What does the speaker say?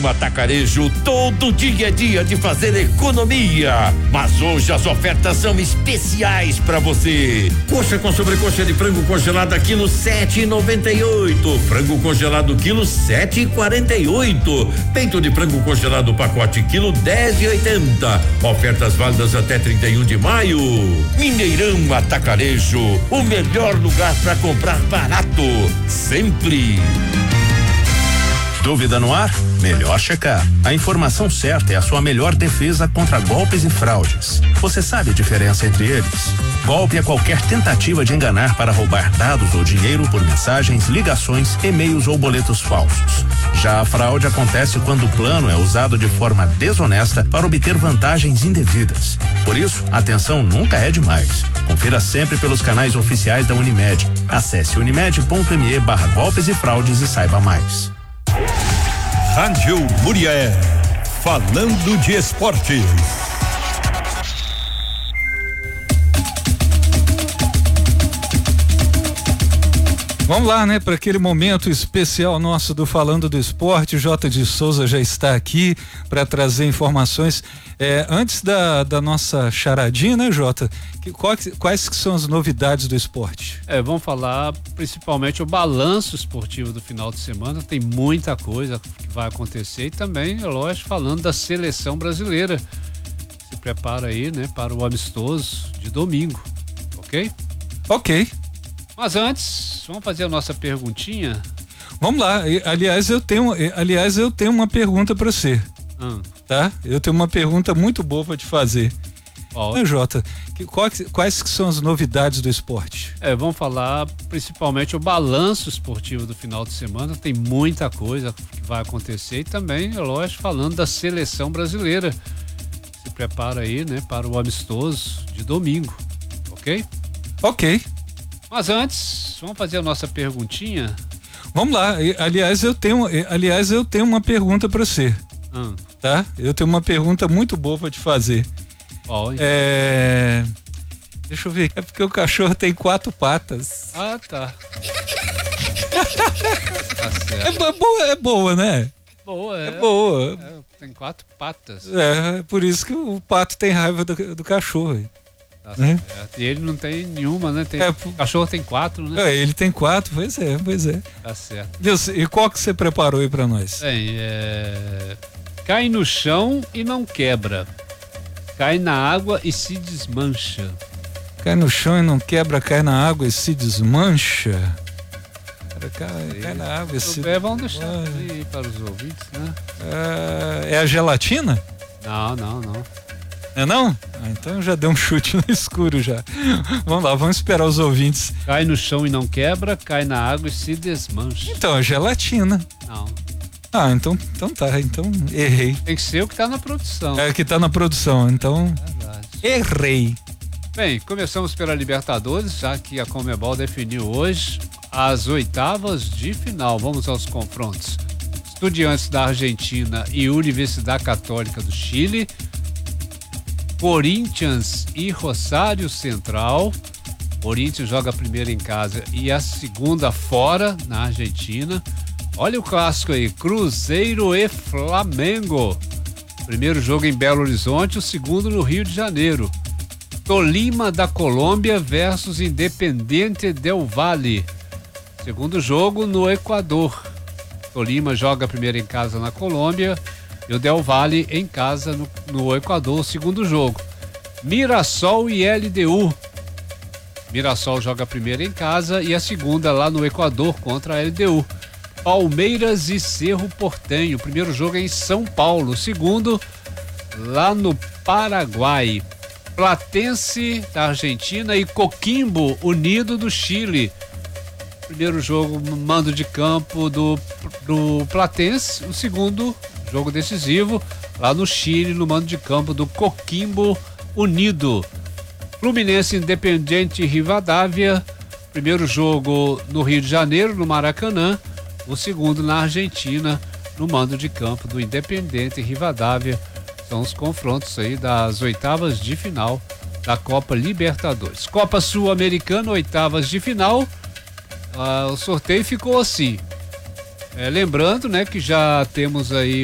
Mineirão Atacarejo, todo dia é dia de fazer economia, mas hoje as ofertas são especiais para você. Coxa com sobrecoxa de frango congelada quilo 7,98, frango congelado quilo 7,48, peito de frango congelado pacote quilo 10,80. Ofertas válidas até 31 de maio. Mineirão Atacarejo, o melhor lugar para comprar barato, sempre. Dúvida no ar? Melhor checar. A informação certa é a sua melhor defesa contra golpes e fraudes. Você sabe a diferença entre eles? Golpe é qualquer tentativa de enganar para roubar dados ou dinheiro por mensagens, ligações, e-mails ou boletos falsos. Já a fraude acontece quando o plano é usado de forma desonesta para obter vantagens indevidas. Por isso, atenção nunca é demais. Confira sempre pelos canais oficiais da Unimed. Acesse unimed.me/golpes e fraudes e saiba mais. Rádio Murié, falando de esportes. Vamos lá, né, para aquele momento especial nosso do Falando do Esporte. Jota de Souza já está aqui para trazer informações. Antes da nossa charadinha, né, Jota? Quais que são as novidades do esporte? Vamos falar principalmente o balanço esportivo do final de semana. Tem muita coisa que vai acontecer e também, é lógico, falando da seleção brasileira. Se prepara aí, né, para o amistoso de domingo, ok? Ok. Mas antes, vamos fazer a nossa perguntinha? Vamos lá. Aliás, eu tenho uma pergunta para você. Tá? Eu tenho uma pergunta muito boa para te fazer. Né, Jota? Quais que são as novidades do esporte? Vamos falar principalmente o balanço esportivo do final de semana. Tem muita coisa que vai acontecer e também, é lógico, falando da seleção brasileira. Se prepara aí, né, para o amistoso de domingo, ok? Ok. Mas antes, vamos fazer a nossa perguntinha? Vamos lá. Aliás, eu tenho uma pergunta para você. Tá? Eu tenho uma pergunta muito boa para te fazer. Deixa eu ver. É porque o cachorro tem 4 patas. Ah, tá. Tá certo. É boa, né? Boa, é boa. Tem 4 patas. É por isso que o pato tem raiva do cachorro. Tá certo. E ele não tem nenhuma, né? O cachorro tem 4, né? Ele tem 4, pois é. Tá certo. E qual que você preparou aí pra nós? Cai no chão e não quebra. Cai na água e se desmancha. Cai no chão e não quebra, cai na água e se desmancha. Cai na água e se desmancha. Vamos deixar aí para os ouvintes, né? É a gelatina? Não. Não? Então já deu um chute no escuro já. Vamos lá, vamos esperar os ouvintes. Cai no chão e não quebra, cai na água e se desmancha. Então, é gelatina. Não. Então tá, então errei. Tem que ser o que tá na produção. É o que tá na produção, então errei. Bem, começamos pela Libertadores, já que a Conmebol definiu hoje as oitavas de final. Vamos aos confrontos. Estudiantes da Argentina e Universidade Católica do Chile. Corinthians e Rosário Central. Corinthians joga a primeira em casa e a segunda fora, na Argentina. Olha o clássico aí, Cruzeiro e Flamengo. Primeiro jogo em Belo Horizonte, o segundo no Rio de Janeiro. Tolima da Colômbia versus Independiente del Valle. Segundo jogo no Equador. Tolima joga a primeira em casa na Colômbia e o Del Valle em casa no Equador, o segundo jogo. Mirassol e LDU. Mirassol joga a primeira em casa e a segunda lá no Equador contra a LDU. Palmeiras e Cerro Porteño. O primeiro jogo é em São Paulo, o segundo lá no Paraguai. Platense da Argentina e Coquimbo Unido do Chile. Primeiro jogo, mando de campo do Platense, o segundo jogo decisivo lá no Chile, no mando de campo do Coquimbo Unido. Fluminense Independiente Rivadavia, primeiro jogo no Rio de Janeiro, no Maracanã, o segundo na Argentina, no mando de campo do Independiente Rivadavia. São os confrontos aí das oitavas de final da Copa Libertadores. Copa Sul-Americana, oitavas de final. O sorteio ficou assim. Lembrando, né, que já temos aí